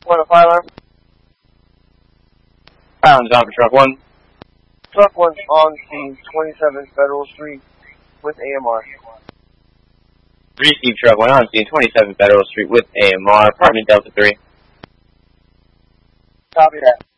105. Pounds on for truck 1. Truck 1 on scene, 27 Federal Street with AMR. Receive truck 1 on scene, 27 Federal Street with AMR, apartment Delta 3. Copy that.